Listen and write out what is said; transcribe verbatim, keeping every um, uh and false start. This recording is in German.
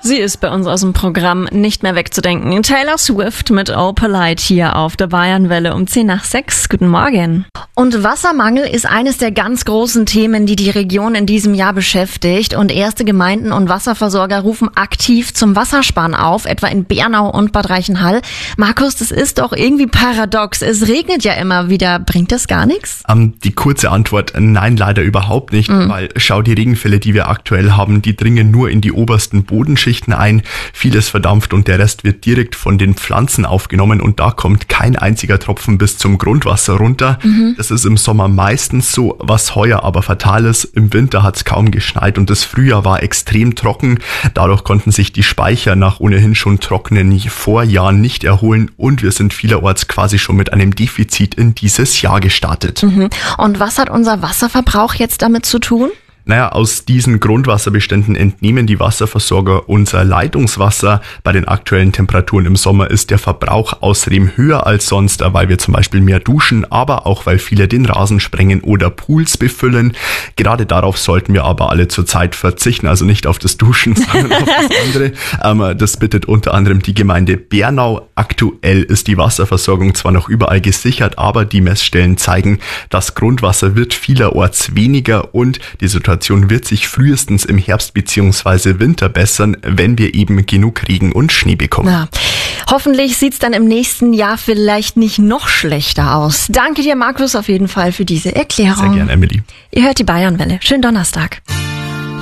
Sie ist bei uns aus dem Programm nicht mehr wegzudenken. Taylor Swift mit Oh Polite hier auf der Bayernwelle um zehn nach sechs. Guten Morgen. Und Wassermangel ist eines der ganz großen Themen, die die Region in diesem Jahr beschäftigt. Und erste Gemeinden und Wasserversorger rufen aktiv zum Wassersparen auf, etwa in Bernau und Bad Reichenhall. Markus, das ist doch irgendwie paradox. Es regnet ja immer wieder. Bringt das gar nichts? Um, die kurze Antwort, nein, leider überhaupt nicht. Mhm. Weil schau, die Regenfälle, die wir aktuell haben, die dringen nur in die obersten Bodenschichten ein, vieles verdampft und der Rest wird direkt von den Pflanzen aufgenommen und da kommt kein einziger Tropfen bis zum Grundwasser runter. Mhm. Das ist im Sommer meistens so, was heuer aber fatal ist. Im Winter hat es kaum geschneit und das Frühjahr war extrem trocken. Dadurch konnten sich die Speicher nach ohnehin schon trockenen Vorjahren nicht erholen und wir sind vielerorts quasi schon mit einem Defizit in dieses Jahr gestartet. Mhm. Und was hat unser Wasserverbrauch jetzt damit zu tun? Naja, aus diesen Grundwasserbeständen entnehmen die Wasserversorger unser Leitungswasser. Bei den aktuellen Temperaturen im Sommer ist der Verbrauch außerdem höher als sonst, weil wir zum Beispiel mehr duschen, aber auch weil viele den Rasen sprengen oder Pools befüllen. Gerade darauf sollten wir aber alle zurzeit verzichten, also nicht auf das Duschen, sondern auf das andere. Das bittet unter anderem die Gemeinde Bernau. Aktuell ist die Wasserversorgung zwar noch überall gesichert, aber die Messstellen zeigen, das Grundwasser wird vielerorts weniger und die Situation wird sich frühestens im Herbst bzw. Winter bessern, wenn wir eben genug Regen und Schnee bekommen. Ja. Hoffentlich sieht's dann im nächsten Jahr vielleicht nicht noch schlechter aus. Danke dir, Markus, auf jeden Fall für diese Erklärung. Sehr gerne, Emily. Ihr hört die Bayernwelle. Schönen Donnerstag.